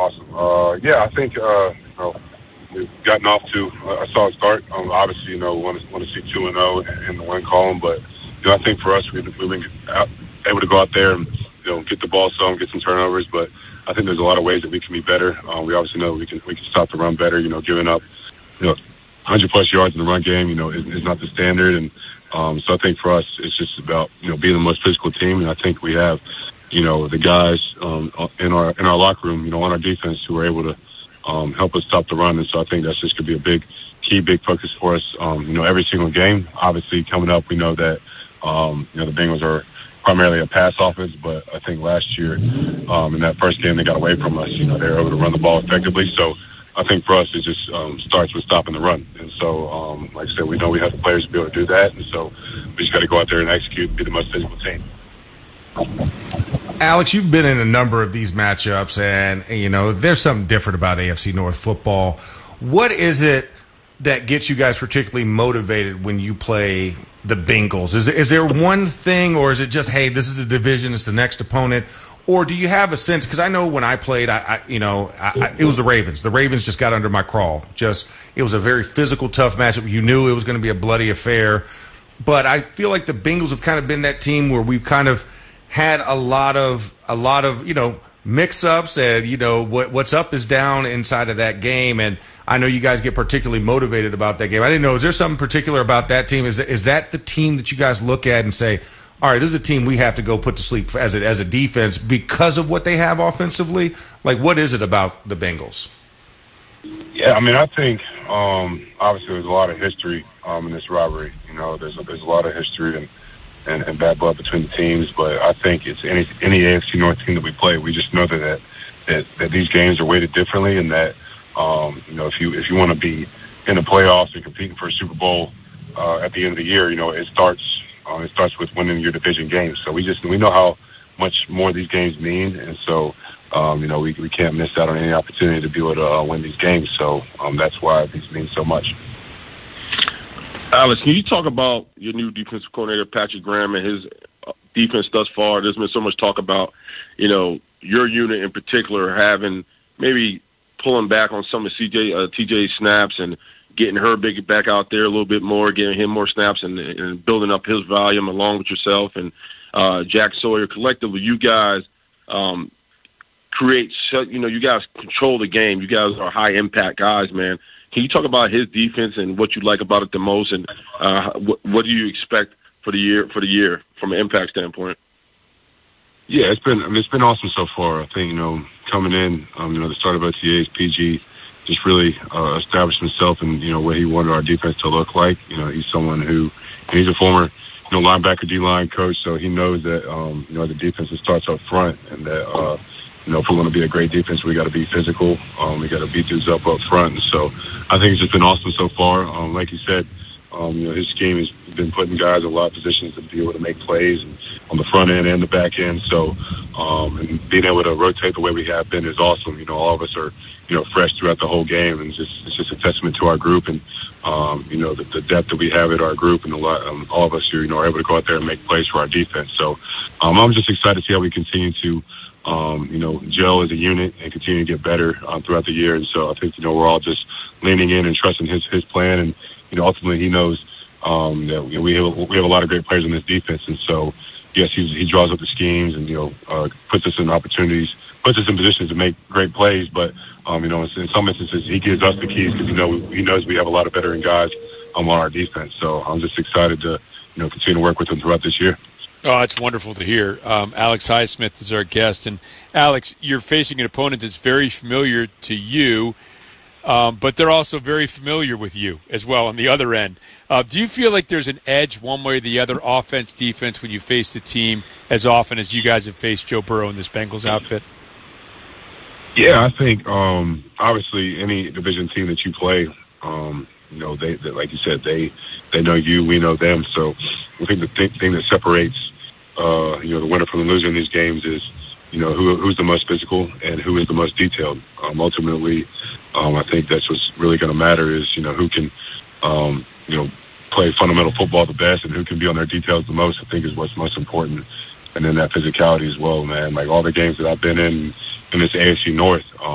Awesome. Yeah, I think we've gotten off to a solid start. Obviously, we want to see 2-0 in the win column, but I think for us, we've been able to go out there and get the ball some, get some turnovers. But I think there's a lot of ways that we can be better. We obviously know we can stop the run better. Giving up 100+ yards in the run game, is not the standard. And so I think for us, it's just about being the most physical team. And I think we have the guys in our locker room, on our defense, who are able to help us stop the run. And so I think that's just going to be a big focus for us, every single game. Obviously, coming up, we know that, the Bengals are primarily a pass offense, but I think last year in that first game they got away from us. They were able to run the ball effectively. So I think for us it just starts with stopping the run. And so, like I said, we know we have the players to be able to do that. And so we just got to go out there and execute and be the most physical team. Alex, you've been in a number of these matchups, and there's something different about AFC North football. What is it that gets you guys particularly motivated when you play the Bengals? Is there one thing, or is it just, hey, this is the division, it's the next opponent? Or do you have a sense? Because I know when I played, it was the Ravens. The Ravens just got under my crawl. It was a very physical, tough matchup. You knew it was going to be a bloody affair. But I feel like the Bengals have kind of been that team where we've kind of had a lot of mix-ups, and what's up is down inside of that game. And I know you guys get particularly motivated about that game. I didn't know, is there something particular about that team? Is that the team that you guys look at and say, all right, this is a team we have to go put to sleep as a defense because of what they have offensively? Like, what is it about the Bengals? Yeah, I think obviously there's a lot of history in this rivalry. There's a lot of history and bad blood between the teams, but I think it's any AFC North team that we play, we just know that these games are weighted differently, and that if you want to be in the playoffs and competing for a Super Bowl at the end of the year, it starts with winning your division games. So we know how much more these games mean, and so we can't miss out on any opportunity to be able to win these games. So that's why these mean so much. Alex, can you talk about your new defensive coordinator, Patrick Graham, and his defense thus far? There's been so much talk about, your unit in particular having maybe pulling back on some of TJ snaps and getting her back out there a little bit more, giving him more snaps and building up his volume along with yourself and Jack Sawyer. Collectively, you guys you guys control the game. You guys are high-impact guys, man. Can you talk about his defense and what you like about it the most, and what do you expect for the year from an impact standpoint? Yeah, it's been awesome so far. I think coming in, the start of OTAs, PG just really established himself and what he wanted our defense to look like. He's someone who he's a former linebacker D-line coach, so he knows that the defense starts up front, and that if we want to be a great defense, we got to be physical. We got to beat dudes up front. And so I think it's just been awesome so far. Like you said, his scheme has been putting guys in a lot of positions to be able to make plays on the front end and the back end. So and being able to rotate the way we have been is awesome. All of us are fresh throughout the whole game, and it's just a testament to our group and the depth that we have at our group, and all of us here are able to go out there and make plays for our defense. So I'm just excited to see how we continue to gel as a unit and continue to get better throughout the year. And so I think, we're all just leaning in and trusting his plan. And, ultimately he knows that we have a lot of great players in this defense. And so, yes, he draws up the schemes and, puts us in positions to make great plays. But, in some instances, he gives us the keys because, he knows we have a lot of veteran guys on our defense. So I'm just excited to, continue to work with him throughout this year. Oh, it's wonderful to hear. Alex Highsmith is our guest. And, Alex, you're facing an opponent that's very familiar to you, but they're also very familiar with you as well on the other end. Do you feel like there's an edge one way or the other, offense, defense, when you face the team as often as you guys have faced Joe Burrow in this Bengals outfit? Yeah, I think obviously any division team that you play, they like you said, they know you, we know them. So I think the thing that separates the winner from the loser in these games is who's the most physical and who is the most detailed. Ultimately, I think that's what's really going to matter is who can play fundamental football the best and who can be on their details the most. I think is what's most important, and then that physicality as well, man. Like all the games that I've been in this AFC North,